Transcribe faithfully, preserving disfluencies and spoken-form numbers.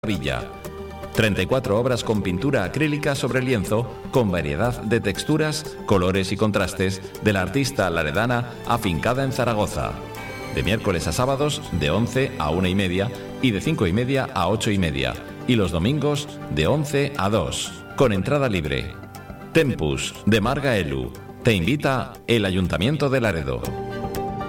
Villa. treinta y cuatro obras con pintura acrílica sobre lienzo, con variedad de texturas, colores y contrastes, de la artista laredana afincada en Zaragoza. De miércoles a sábados de once a una y media y de cinco y media a ocho y media. Y los domingos de once a dos, con entrada libre. Tempus, de Marga Elu. Te invita el Ayuntamiento de Laredo.